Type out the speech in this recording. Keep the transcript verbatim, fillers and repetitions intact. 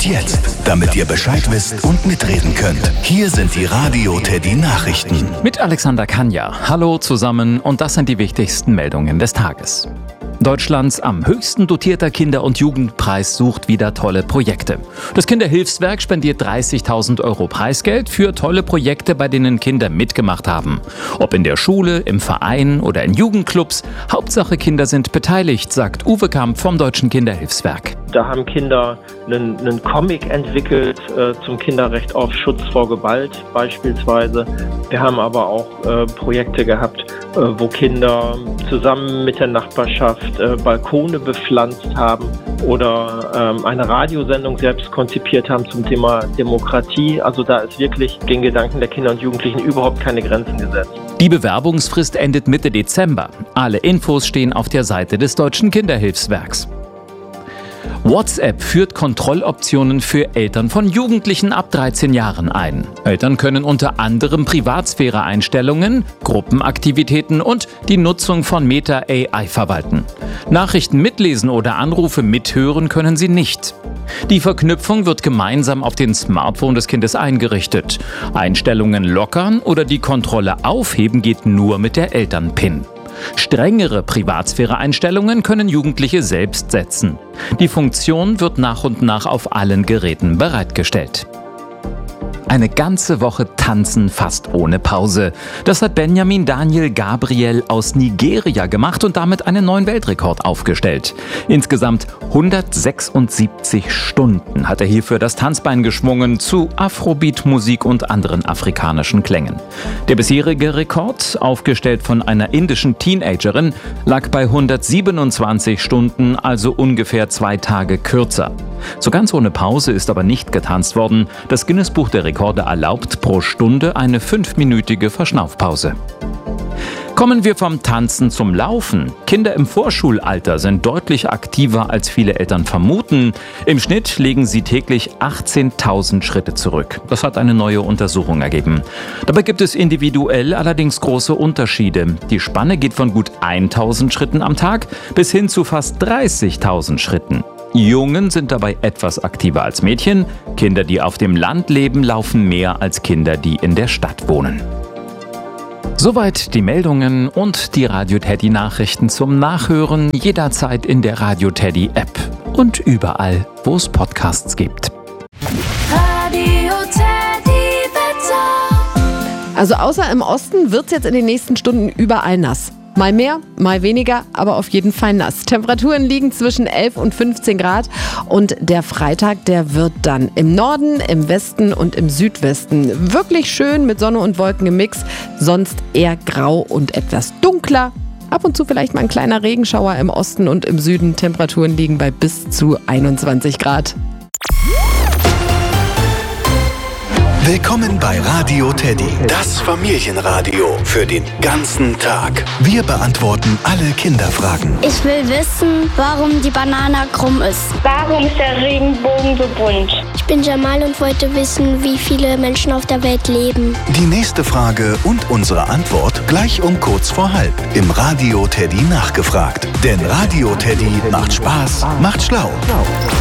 Und jetzt, damit ihr Bescheid wisst und mitreden könnt, hier sind die Radio Teddy Nachrichten. Mit Alexander Kanja. Hallo zusammen und das sind die wichtigsten Meldungen des Tages. Deutschlands am höchsten dotierter Kinder- und Jugendpreis sucht wieder tolle Projekte. Das Kinderhilfswerk spendiert dreißigtausend Euro Preisgeld für tolle Projekte, bei denen Kinder mitgemacht haben. Ob in der Schule, im Verein oder in Jugendclubs, Hauptsache Kinder sind beteiligt, sagt Uwe Kamp vom Deutschen Kinderhilfswerk. Da haben Kinder einen, einen Comic entwickelt äh, zum Kinderrecht auf Schutz vor Gewalt beispielsweise. Wir haben aber auch äh, Projekte gehabt, äh, wo Kinder zusammen mit der Nachbarschaft äh, Balkone bepflanzt haben oder ähm, eine Radiosendung selbst konzipiert haben zum Thema Demokratie. Also da ist wirklich den Gedanken der Kinder und Jugendlichen überhaupt keine Grenzen gesetzt. Die Bewerbungsfrist endet Mitte Dezember. Alle Infos stehen auf der Seite des Deutschen Kinderhilfswerks. WhatsApp führt Kontrolloptionen für Eltern von Jugendlichen ab dreizehn Jahren ein. Eltern können unter anderem Privatsphäre-Einstellungen, Gruppenaktivitäten und die Nutzung von Meta A I verwalten. Nachrichten mitlesen oder Anrufe mithören können sie nicht. Die Verknüpfung wird gemeinsam auf den Smartphone des Kindes eingerichtet. Einstellungen lockern oder die Kontrolle aufheben geht nur mit der Eltern-PIN. Strengere Privatsphäre-Einstellungen können Jugendliche selbst setzen. Die Funktion wird nach und nach auf allen Geräten bereitgestellt. Eine ganze Woche tanzen fast ohne Pause. Das hat Benjamin Daniel Gabriel aus Nigeria gemacht und damit einen neuen Weltrekord aufgestellt. Insgesamt hundertsechsundsiebzig Stunden hat er hierfür das Tanzbein geschwungen zu Afrobeat-Musik und anderen afrikanischen Klängen. Der bisherige Rekord, aufgestellt von einer indischen Teenagerin, lag bei hundertsiebenundzwanzig Stunden, also ungefähr zwei Tage kürzer. So ganz ohne Pause ist aber nicht getanzt worden. Das Guinness-Buch der Rekorde erlaubt pro Stunde eine fünfminütige Verschnaufpause. Kommen wir vom Tanzen zum Laufen. Kinder im Vorschulalter sind deutlich aktiver, als viele Eltern vermuten. Im Schnitt legen sie täglich achtzehntausend Schritte zurück. Das hat eine neue Untersuchung ergeben. Dabei gibt es individuell allerdings große Unterschiede. Die Spanne geht von gut tausend Schritten am Tag bis hin zu fast dreißigtausend Schritten. Jungen sind dabei etwas aktiver als Mädchen. Kinder, die auf dem Land leben, laufen mehr als Kinder, die in der Stadt wohnen. Soweit die Meldungen und die Radio Teddy Nachrichten zum Nachhören jederzeit in der Radio Teddy App und überall, wo es Podcasts gibt. Radio Teddy Wetter. Also außer im Osten wird es jetzt in den nächsten Stunden überall nass. Mal mehr, mal weniger, aber auf jeden Fall nass. Temperaturen liegen zwischen elf und fünfzehn Grad und der Freitag, der wird dann im Norden, im Westen und im Südwesten wirklich schön mit Sonne und Wolken im Mix, sonst eher grau und etwas dunkler. Ab und zu vielleicht mal ein kleiner Regenschauer im Osten und im Süden. Temperaturen liegen bei bis zu einundzwanzig Grad. Willkommen bei Radio Teddy, das Familienradio für den ganzen Tag. Wir beantworten alle Kinderfragen. Ich will wissen, warum die Banane krumm ist. Warum ist der Regenbogen so bunt? Ich bin Jamal und wollte wissen, wie viele Menschen auf der Welt leben. Die nächste Frage und unsere Antwort gleich um kurz vor halb im Radio Teddy nachgefragt. Denn Radio Teddy macht Spaß, macht schlau.